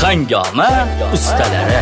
Hangoma ustalari.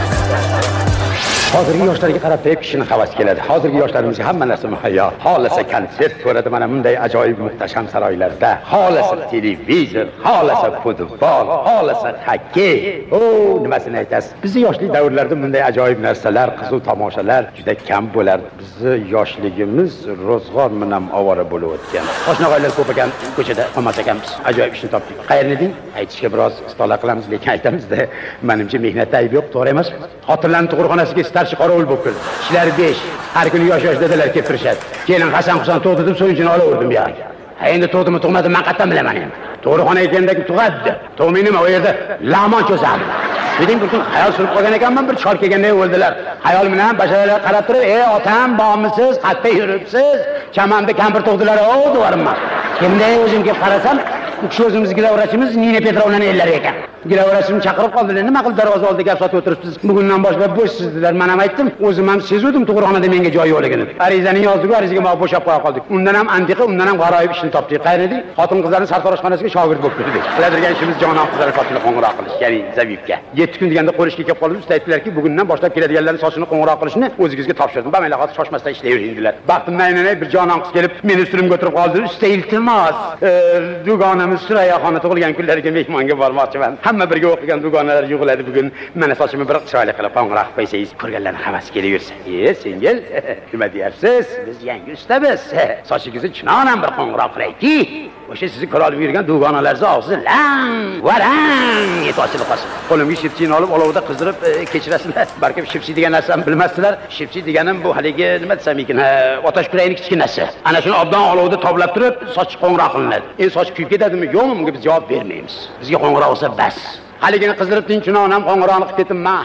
Hozirgi yoshlarga qarab deb kishini havas keladi. Hozirgi yoshlarimizga hamma narsa muhayyo. Xohlasa konsert ko'radi mana bunday ajoyib muhtasham saroylarda. Xohlasa televizor, xohlasa futbol, xohlasa xokkey. Nimasini aytasiz? Bizning yoshlik davrlarda bunday ajoyib narsalar, qiziq tomoshalar juda kam bo'lardi. Bizning yoshligimiz ro'zg'or bilan ovora bo'lib o'tgan. Qo'shnilar ko'p ekan, ko'chada olmas ekanmiz. Ajoyib ishni topdik. Qayerni deng? Aytishga biroz istola qilamiz, lekin aytamizda, menimcha mehnatda ayb yo'q, to'g'ri emas? Xotinlarning tug'ruqxonasiga starchi qorovul bo'lib keldi. Ishlar 5. Har kuni yosh dadalar kelib turishadi. Kelin Hasan tug'di deb so'yinchini olaverdim ya. Endi tug'dimi, tug'madimi men qatdan bilaman endi. Tug'ruqxona ekandagi tug'adi. Tug'may nima, u yerda lag'mon cho'zadi. Dedim bir kun hayol surib qolgan ekanman, bir chol kelganday o'ldilar. Hayol bilan basharalar qarab turib, "Ey otam, bormisiz? Qayerda yuribsiz? Chamamda kampir tug'dilar, o devarimman." Kimday o'zimga qarasam, bu kishi o'zimiz gilavrachimiz Nina Petrovnani ellari ekan. Gilavrachimni chaqirib qoldilar. Nima qilib darvoza oldida gap sotib o'tiribsiz? Bugundan boshlab bo'shsiz dedilar. Men ham aytdim, o'zim ham sezuvdim tug'ruqxonada menga joy yo'qligini. Arizani yozdik, arizaga men bo'shab qo'ya qoldik. Undan ham antiqa, undan ham g'aroyib ishni topdik. Qayerda? Xotin-qizlarning sartaroshxonasiga shogird bo'lib kirdik. Qiladirgan ishimiz jonon qizlarga xotinga qo'ng'iroq qilish, ya'ni zavibga. 7 kun deganda qo'rishga kelib qolib, usta aytdilarki, bugundan boshlab keladiganlarning sochini qo'ng'iroq qilishni o'zingizga topshirdim. Ba'maylar hozir shoshmasdan ishlayvering dedilar. Baxtimdan aynanay bir jonon qiz kelib, meni ustirimga o'tirib qoldi. Usta iltimos, dugonamiz Surayaxona tug'ilgan kunlariga mehmonga bormoqchiman. Hamma birga o'qigan dugonalar yig'iladi bugun. Mana sochimni bir chiroyli qilib qo'ng'iroq qo'ysangiz, ko'rganlarning hammasi kelaversin. Singil, nima deyapsiz? Biz yangi ustamiz. Sochingizni chinonan bir qo'ng'iroq qilayki, o'sha sizni ko'ra olib yurgan dugonalarning og'zi lang, varang etib ochilib qolsin. Qo'limga shipchini olib olovda qizdirib kechirasizlar. Balki shipchi degan narsani bilmasdilar. Shipchi deganim bu haligi nima desam ekan, otash kurayning kichkinasi. Ana shuni obdan olovda toblab turib, soch qo'ng'iroq qilinadi. Endi soch kuyib ketadimi, yo'qmi? Bunga biz javob bermaymiz. Bizga qo'ng'iroq bo'lsa bas. Haligini qizdirib tinchinoq ham qo'ng'iroqni qilib ketdim. Men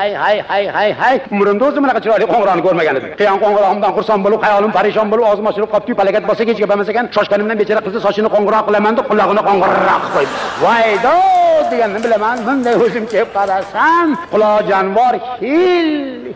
hay. Umrimda o'zim bunaqa chiroyli qo'ng'iroqni ko'rmagan edim. Qiyon qo'ng'iroqimdan xursand bo'lib, hayolim parishon bo'lib, og'zim ochilib qolib, palakat bo'lsa kechga bo'lmas ekan, shoshganimdan bechara qizni sochini qo'ng'iroq qilaman deb qulog'ini qo'ng'iroq qo'yib. Voydo deganini bilaman. Bunday o'zim kelib qarasam, quloq jonivor hil.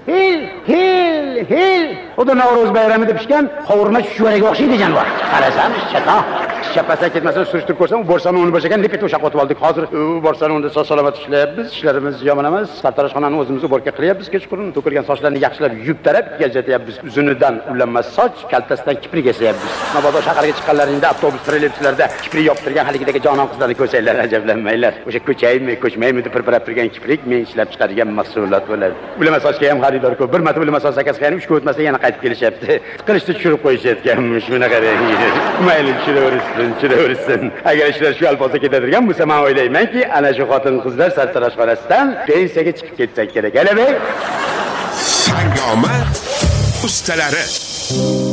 Xudo Navro'z bayramida pishgan qovurma shuvaraga o'xshaydi jonivor. Qarasam, chatoq. Chapasa ketmasa surishtirib ko'rsam, u borsani o'ni bo'shagan, deb o'sha qotib oldik. Hozir u borsani o'nda salomat ishlayapmiz, ishlarimiz yomon emas. Sartaroshxonani o'zimiz o'rga qilyapmiz. Kechqurun to'kilgan sochlarni yaxshilab yuvib tarab gajatyapmiz. Uzunidan ulanmas soch, kaltasidan kiprik yasayapmiz. Mabodo shaharga chiqqanlaringda avtobus trolleybuslarda kiprik yoptirgan haligidagi jonon qizlarni ko'rsanglar, ajablanmanglar. O'sha ko'chmaymi deb pirpirab turgan kiprik men ishlab chiqargan mahsulot bo'ladi. Ulama sochga ham xaridor ko'p. Bir marta ulama soch sakasi qaynib, 3 kun o'tmasa yana qaytib kelishyapti. Qilishni tushirib qo'yishayotganmish. Buni qarang. Mayli chiraversin. Agar ishlar shu alfozda ketadigan bo'lsa, men o'ylaymanki, ana shu xotin-qizlar sartaroshxonasidan pensiyaga chiqib ketsak kerak. Alabey. Hangoma ustalari.